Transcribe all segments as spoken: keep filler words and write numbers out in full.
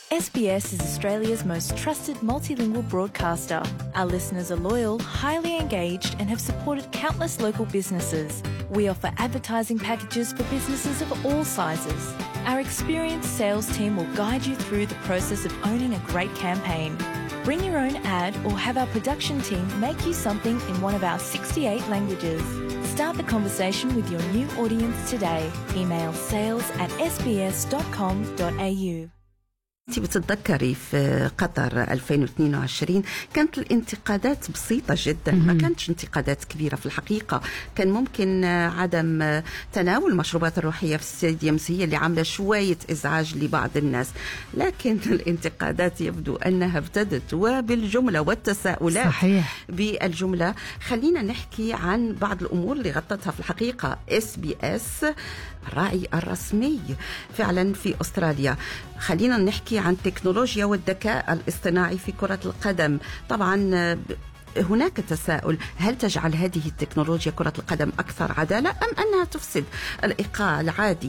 S B S is Australia's most trusted multilingual broadcaster. Our listeners are loyal, highly engaged, and have supported countless local businesses. We offer advertising packages for businesses of all sizes. Our experienced sales team will guide you through the process of owning a great campaign. Bring your own ad or have our production team make you something in one of our sixty-eight languages. Start the conversation with your new audience today. Email sales at s b s dot com dot a u. انتي بتتذكري في قطر ألفين واثنين وعشرين كانت الانتقادات بسيطة جدا، ما كانتش انتقادات كبيرة في الحقيقة. كان ممكن عدم تناول المشروبات الروحية في الستاديومز هي اللي عاملة شوية إزعاج لبعض الناس، لكن الانتقادات يبدو أنها ابتدت وبالجملة والتساؤلات صحيح. بالجملة. خلينا نحكي عن بعض الأمور اللي غطتها في الحقيقة اس بي اس الراعي الرسمي فعلا في أستراليا. خلينا نحكي عن التكنولوجيا والذكاء الاصطناعي في كرة القدم. طبعا هناك تساؤل، هل تجعل هذه التكنولوجيا كرة القدم أكثر عدالة أم أنها تفسد الإيقاع العادي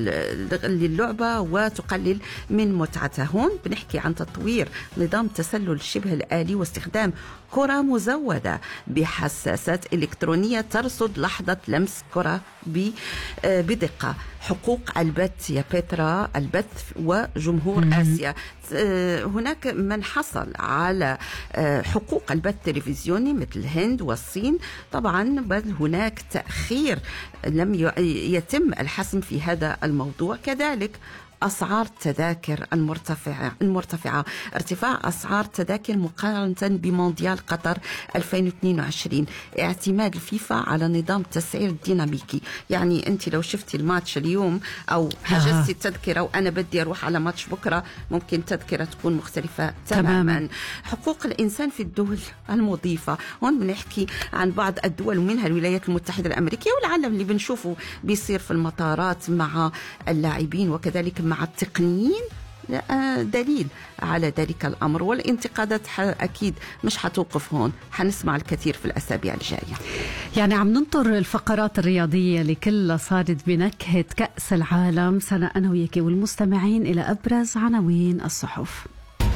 للعبة وتقلل من متعتها؟ هون بنحكي عن تطوير نظام تسلل شبه الآلي واستخدام كرة مزودة بحساسات إلكترونية ترصد لحظة لمس كرة بدقة. حقوق البث يا بيترا، البث وجمهور آسيا. هناك من حصل على حقوق البث التلفزيوني مثل الهند والصين. طبعا بل هناك تأخير لم يتم الحسم في هذا الموضوع. كذلك أسعار التذاكر المرتفعة المرتفعة ارتفاع أسعار التذاكر مقارنة بمونديال قطر ألفين واثنين وعشرين. اعتماد الفيفا على نظام التسعير الديناميكي، يعني أنت لو شفتي الماتش اليوم أو حجزتي التذكرة وأنا بدي أروح على ماتش بكرة ممكن تذكرة تكون مختلفة تماما. تماما. حقوق الإنسان في الدول المضيفة، هون بنحكي عن بعض الدول ومنها الولايات المتحدة الأمريكية والعالم اللي بنشوفه بيصير في المطارات مع اللاعبين وكذلك مع التقنيين دليل على ذلك الأمر. والانتقادات أكيد مش حتوقف هون، حنسمع الكثير في الأسابيع الجاية. يعني عم ننطر الفقرات الرياضية لكل صارت بنكهة كأس العالم. سنة أنا وياكي والمستمعين إلى أبرز عناوين الصحف.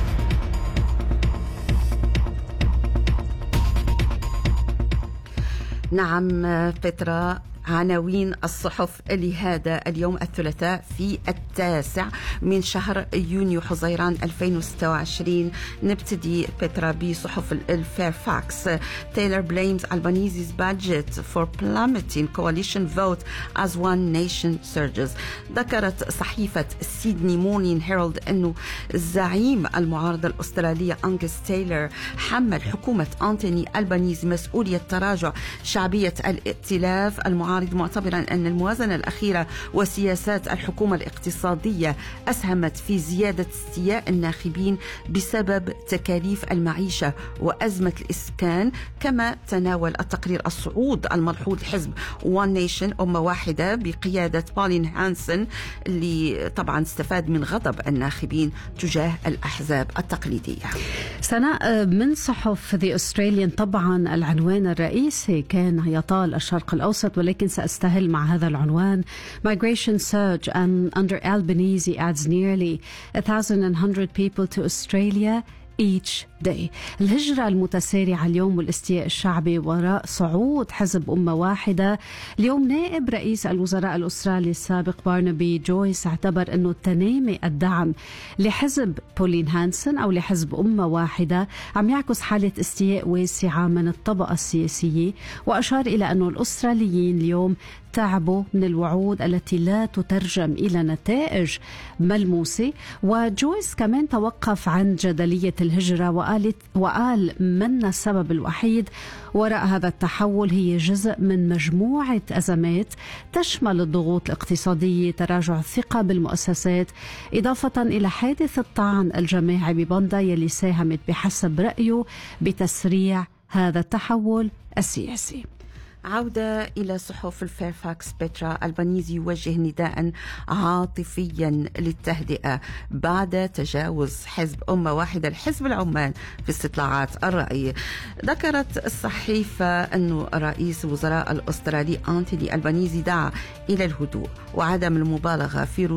نعم بيترا، عناوين الصحف لهذا اليوم الثلاثاء في التاسع من شهر يونيو حزيران ألفين وستة وعشرين. نبتدي بترا بصحف الفيرفاكس. Taylor blames Albanese's budget for plummeting coalition vote as one nation surges. ذكرت صحيفة سيدني مورنين هيرالد أنه الزعيم المعارضة الأسترالية أنغس تايلر حمل حكومة أنتوني ألبانيز مسؤولية تراجع شعبية الائتلاف المعارض، معتبرا أن الموازنة الأخيرة وسياسات الحكومة الاقتصادية أسهمت في زيادة استياء الناخبين بسبب تكاليف المعيشة وأزمة الإسكان. كما تناول التقرير الصعود الملحوظ لحزب One Nation أمة واحدة بقيادة بولين هانسن اللي طبعا استفاد من غضب الناخبين تجاه الأحزاب التقليدية. سناء من صحف The Australian، طبعا العنوان الرئيسي كان يطال الشرق الأوسط، ولكن سأستهل مع هذا العنوان Migration surge and under Albanese adds nearly one thousand one hundred people to Australia each day. الهجرة المتسارعة اليوم والاستياء الشعبي وراء صعود حزب أمة واحدة. اليوم نائب رئيس الوزراء الأسترالي السابق بارنابي جويس اعتبر أنه تنامي الدعم لحزب بولين هانسن أو لحزب أمة واحدة عم يعكس حالة استياء واسعة من الطبقة السياسية، وأشار إلى أنه الأستراليين اليوم تعبوا من الوعود التي لا تترجم إلى نتائج ملموسة. وجويس كمان توقف عن جدلية الهجرة وقال وقال من السبب الوحيد وراء هذا التحول هي جزء من مجموعة أزمات تشمل الضغوط الاقتصادية، تراجع الثقة بالمؤسسات، إضافة إلى حادث الطعن الجماعي بباندا يلي ساهمت بحسب رأيه بتسريع هذا التحول السياسي. عودة إلى صحف الفيرفاكس. بيترا، ألبانيزي يوجه نداء عاطفيا للتهدئة بعد تجاوز حزب أمة واحدة الحزب العمال في استطلاعات الرأي. ذكرت الصحيفة أن رئيس وزراء الأسترالي أنتوني ألبانيزي دعا إلى الهدوء وعدم المبالغة في